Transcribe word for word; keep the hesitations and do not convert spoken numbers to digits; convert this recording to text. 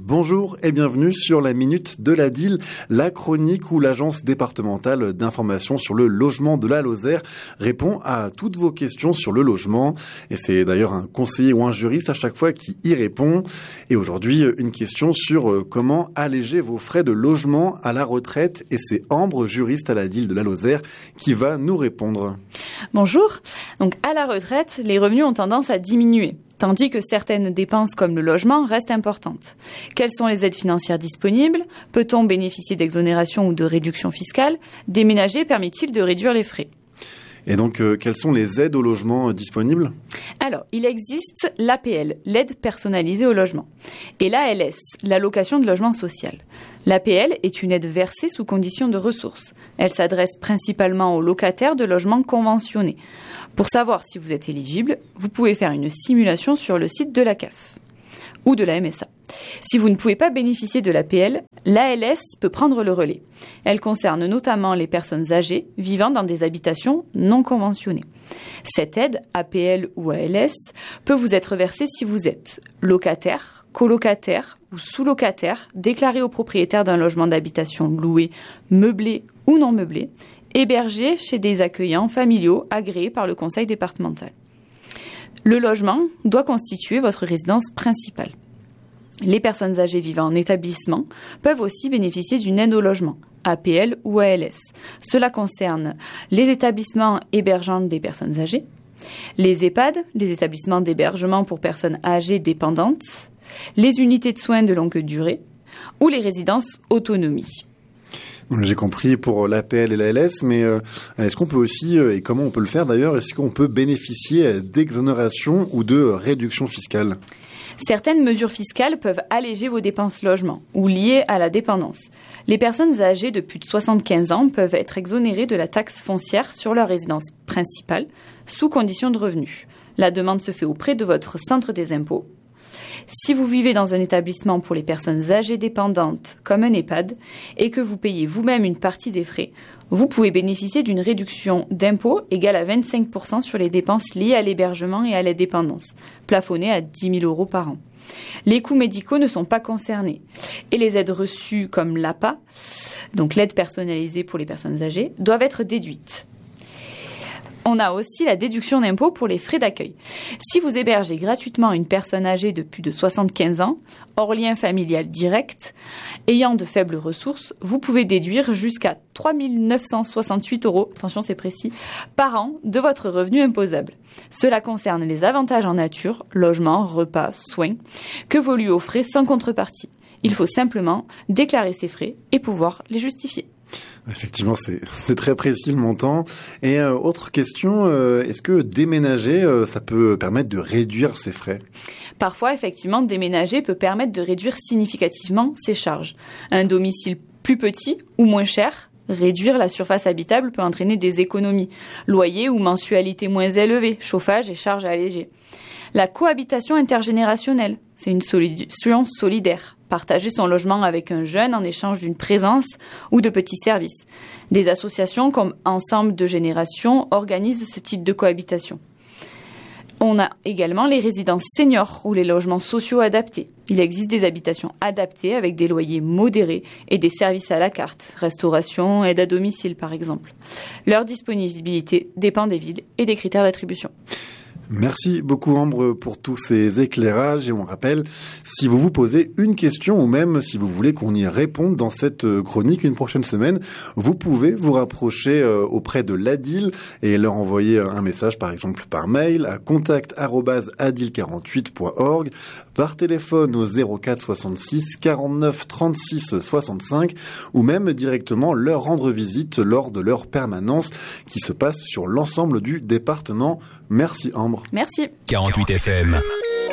Bonjour et bienvenue sur la Minute de la D I L, la chronique où l'Agence départementale d'information sur le logement de la Lozère répond à toutes vos questions sur le logement. Et c'est d'ailleurs un conseiller ou un juriste à chaque fois qui y répond. Et aujourd'hui, une question sur comment alléger vos frais de logement à la retraite. Et c'est Ambre, juriste à la D I L de la Lozère, qui va nous répondre. Bonjour. Donc à la retraite, les revenus ont tendance à diminuer, tandis que certaines dépenses comme le logement restent importantes. Quelles sont les aides financières disponibles ? Peut-on bénéficier d'exonération ou de réduction fiscale ? Déménager permet-il de réduire les frais ? Et donc, euh, quelles sont les aides au logement euh, disponibles ? Alors, il existe l'A P L, l'aide personnalisée au logement, et l'A L S, l'allocation de logement social. L'A P L est une aide versée sous condition de ressources. Elle s'adresse principalement aux locataires de logements conventionnés. Pour savoir si vous êtes éligible, vous pouvez faire une simulation sur le site de la C A F ou de la M S A. Si vous ne pouvez pas bénéficier de l'A P L, l'A L S peut prendre le relais. Elle concerne notamment les personnes âgées vivant dans des habitations non conventionnées. Cette aide, A P L ou A L S, peut vous être versée si vous êtes locataire, colocataire ou sous-locataire, déclaré au propriétaire d'un logement d'habitation loué, meublé ou non meublé, hébergé chez des accueillants familiaux agréés par le conseil départemental. Le logement doit constituer votre résidence principale. Les personnes âgées vivant en établissement peuvent aussi bénéficier d'une aide au logement, A P L ou A L S. Cela concerne les établissements hébergeant des personnes âgées, les EHPAD, les établissements d'hébergement pour personnes âgées dépendantes, les unités de soins de longue durée ou les résidences autonomie. J'ai compris pour l'A P L et l'A L S, mais euh, est-ce qu'on peut aussi, euh, et comment on peut le faire d'ailleurs, est-ce qu'on peut bénéficier d'exonération ou de réduction fiscale ? Certaines mesures fiscales peuvent alléger vos dépenses logement ou liées à la dépendance. Les personnes âgées de plus de soixante-quinze ans peuvent être exonérées de la taxe foncière sur leur résidence principale sous condition de revenus. La demande se fait auprès de votre centre des impôts. Si vous vivez dans un établissement pour les personnes âgées dépendantes, comme un EHPAD, et que vous payez vous-même une partie des frais, vous pouvez bénéficier d'une réduction d'impôt égale à vingt-cinq pour cent sur les dépenses liées à l'hébergement et à la dépendance, plafonnée à dix mille euros par an. Les coûts médicaux ne sont pas concernés et les aides reçues comme l'A P A, donc l'aide personnalisée pour les personnes âgées, doivent être déduites. On a aussi la déduction d'impôt pour les frais d'accueil. Si vous hébergez gratuitement une personne âgée de plus de soixante-quinze ans, hors lien familial direct, ayant de faibles ressources, vous pouvez déduire jusqu'à trois mille neuf cent soixante-huit euros, attention c'est précis, par an de votre revenu imposable. Cela concerne les avantages en nature, logement, repas, soins, que vous lui offrez sans contrepartie. Il faut simplement déclarer ces frais et pouvoir les justifier. Effectivement, c'est, c'est très précis le montant. Et euh, autre question, euh, est-ce que déménager, euh, ça peut permettre de réduire ses frais ? Parfois, effectivement, déménager peut permettre de réduire significativement ses charges. Un domicile plus petit ou moins cher, réduire la surface habitable peut entraîner des économies. Loyer ou mensualité moins élevée, chauffage et charges allégées. La cohabitation intergénérationnelle, c'est une solution solidaire. Partager son logement avec un jeune en échange d'une présence ou de petits services. Des associations comme Ensemble de Générations organisent ce type de cohabitation. On a également les résidences seniors ou les logements sociaux adaptés. Il existe des habitations adaptées avec des loyers modérés et des services à la carte, restauration, aide à domicile par exemple. Leur disponibilité dépend des villes et des critères d'attribution. Merci beaucoup Ambre pour tous ces éclairages et on rappelle, si vous vous posez une question ou même si vous voulez qu'on y réponde dans cette chronique une prochaine semaine, vous pouvez vous rapprocher auprès de l'A D I L et leur envoyer un message par exemple par mail à contact arobase a d i l quarante-huit point org, par téléphone au zéro quatre soixante-six quarante-neuf trente-six soixante-cinq ou même directement leur rendre visite lors de leur permanence qui se passe sur l'ensemble du département. Merci Ambre. Merci. quarante-huit F M.